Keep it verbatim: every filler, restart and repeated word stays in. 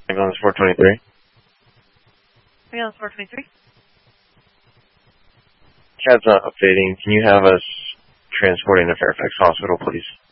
Ambulance four twenty-three. Ambulance four twenty-three. C A D's not updating. Can you have us transporting to Fairfax Hospital, please?